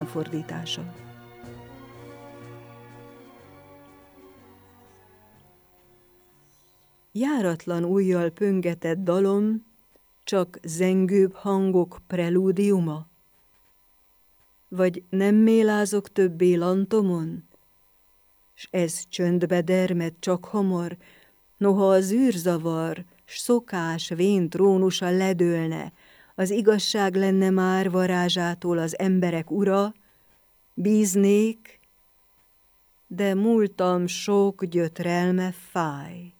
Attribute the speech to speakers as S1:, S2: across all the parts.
S1: fordítása. Járatlan ujjal pöngetett dalom, csak zengőbb hangok prelúdiuma? Vagy nem mélázok többé lantomon, s ez csöndbe dermed csak hamar, noha az űrzavar, s szokás vén trónusa ledőlne, az igazság lenne már varázsától az emberek ura, bíznék, de múltam sok gyötrelme fáj.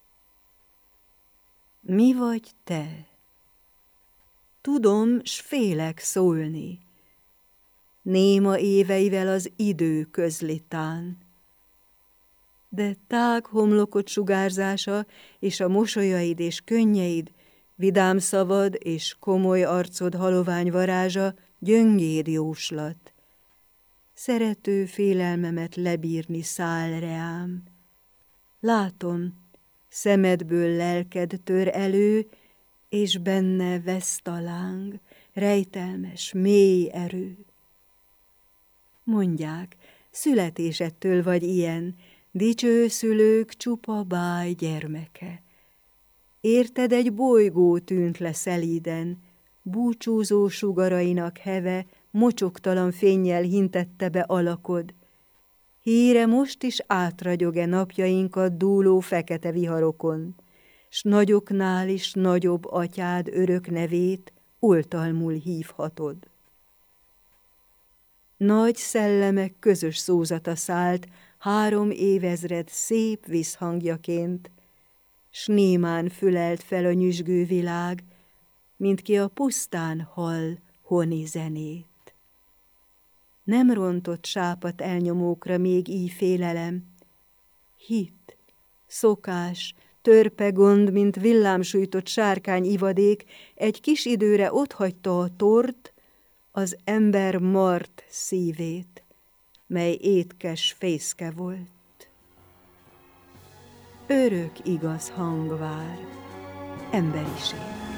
S1: Mi vagy te? Tudom, s félek szólni, néma éveivel az idő közlitán, de tág homlokod sugárzása, és a mosolyaid és könnyeid, vidám szavad és komoly arcod halovány varázsa, gyöngéd jóslat. Szerető félelmemet lebírni száll reám. Látom, szemedből lelked tör elő, és benne veszt a láng, rejtelmes, mély erő. Mondják, születésedtől vagy ilyen, dicső szülők csupa báj gyermeke. Érted, egy bolygó tűnt le szelíden, búcsúzó sugarainak heve mocsoktalan fénnyel hintette be alakod. Híre most is átragyog-e napjainkat dúló fekete viharokon, s nagyoknál is nagyobb atyád örök nevét oltalmul hívhatod. Nagy szellemek közös szózata szállt 3 évezred szép visszhangjaként, s némán fülelt fel a nyüzsgő világ, mint ki a pusztán hall honi zenét. Nem rontott sápadt elnyomókra még így félelem. Hit, szokás, törpe gond, mint villámsújtott sárkány ivadék, egy kis időre otthagyta a tort, az ember mart szívét, mely étkes fészke volt. Örök igaz hang vár, emberiség.